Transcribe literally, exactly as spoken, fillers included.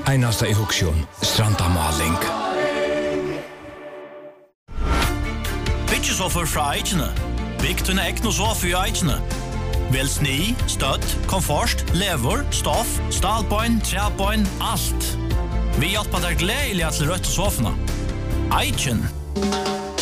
Einasta i Huksjon, Strandamaling. Byggesoffer fra Eikene. Bygg til ekne sofa i Eikene. Vel sni, støtt, komfort, lever, stoff, stalbøyn, trebøyn, alt. Vi hjelper deg gledelig til rødt sofene. Eiken.